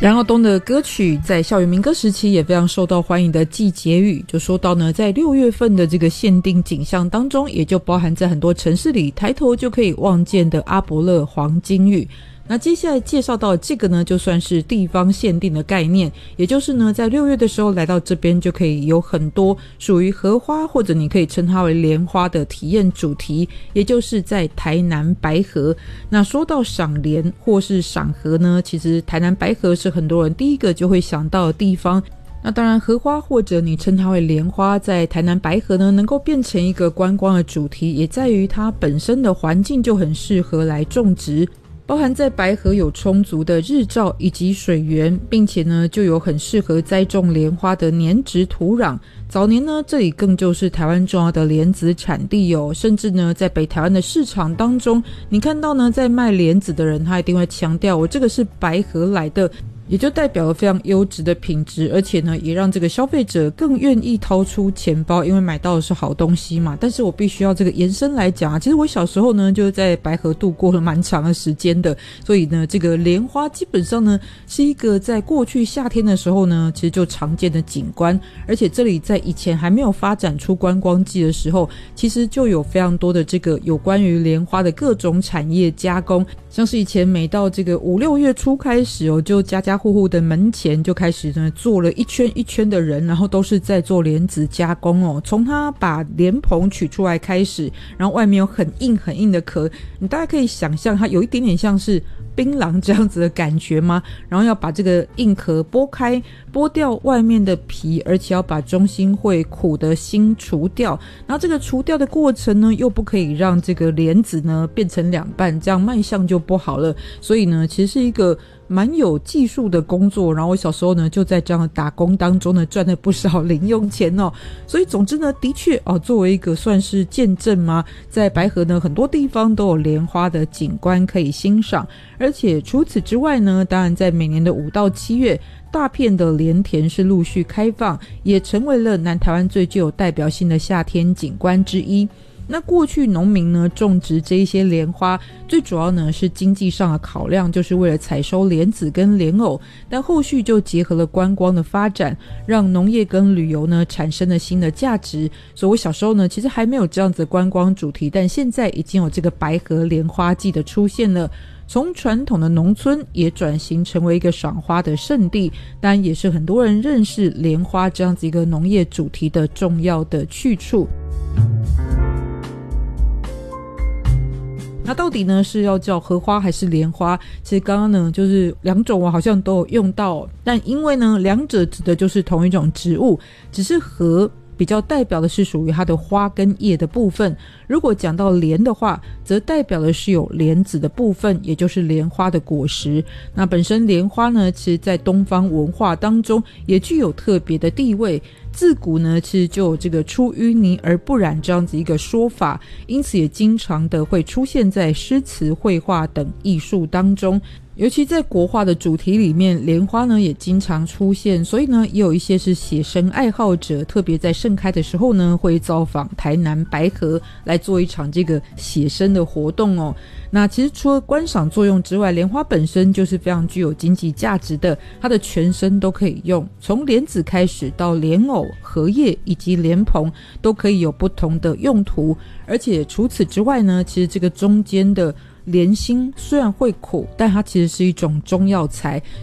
杨耀东的歌曲在校园民歌时期也非常受到欢迎的季节雨，就说到呢，在6月份的这个限定景象当中，也就包含在很多城市里抬头就可以望见的阿伯勒黄金雨。那接下来介绍到这个呢，就算是地方限定的概念，也就是呢，在6月的时候来到这边就可以有很多属于荷花或者你可以称它为莲花的体验主题，也就是在台南白河。那说到赏莲或是赏荷呢，其实台南白河是很多人第一个就会想到的地方。那当然荷花或者你称它为莲花，在台南白河呢能够变成一个观光的主题，也在于它本身的环境就很适合来种植，包含在白河有充足的日照以及水源，并且呢就有很适合栽种莲花的黏质土壤。早年呢这里更就是台湾重要的莲子产地哦，甚至呢在北台湾的市场当中，你看到呢在卖莲子的人他一定会强调我这个是白河来的，也就代表了非常优质的品质，而且呢也让这个消费者更愿意掏出钱包，因为买到的是好东西嘛。但是我必须要这个延伸来讲啊，其实我小时候呢就在白河度过了蛮长的时间的，所以呢这个莲花基本上呢是一个在过去夏天的时候呢其实就常见的景观，而且这里在以前还没有发展出观光季的时候，其实就有非常多的这个有关于莲花的各种产业加工，像是以前每到这个5、6月初开始哦，就家家户户的门前就开始呢做了一圈一圈的人，然后都是在做莲子加工哦。从它把莲蓬取出来开始，然后外面有很硬很硬的壳，你大概可以想象它有一点点像是槟榔这样子的感觉吗？然后要把这个硬壳剥开，剥掉外面的皮，而且要把中心会苦的心除掉，然后这个除掉的过程呢又不可以让这个莲子呢变成两半，这样卖相就不好了。所以呢其实是一个蛮有技术的工作，然后我小时候呢就在这样的打工当中呢赚了不少零用钱哦。所以总之呢的确哦，作为一个算是见证嘛，在白河呢很多地方都有莲花的景观可以欣赏，而且除此之外呢，当然在每年的5到7月，大片的莲田是陆续开放，也成为了南台湾最具有代表性的夏天景观之一。那过去农民呢种植这一些莲花，最主要呢是经济上的考量，就是为了采收莲子跟莲藕，但后续就结合了观光的发展，让农业跟旅游呢产生了新的价值。所以我小时候呢其实还没有这样子的观光主题，但现在已经有这个白河莲花季的出现了，从传统的农村也转型成为一个赏花的圣地，当然也是很多人认识莲花这样子一个农业主题的重要的去处。那到底呢是要叫荷花还是莲花？其实刚刚呢就是两种我好像都有用到，但因为呢两者指的就是同一种植物，只是荷比较代表的是属于它的花跟叶的部分，如果讲到莲的话，则代表的是有莲子的部分，也就是莲花的果实。那本身莲花呢其实在东方文化当中也具有特别的地位，自古呢其实就有这个出淤泥而不染这样子一个说法，因此也经常的会出现在诗词绘画等艺术当中，尤其在国画的主题里面，莲花呢也经常出现，所以呢也有一些是写生爱好者，特别在盛开的时候呢会造访台南白河来做一场这个写生的活动哦。那其实除了观赏作用之外，莲花本身就是非常具有经济价值的，它的全身都可以用，从莲子开始到莲藕、荷叶以及莲蓬都可以有不同的用途。而且除此之外呢，其实这个中间的莲心虽然会苦，但它其实是一种中药材，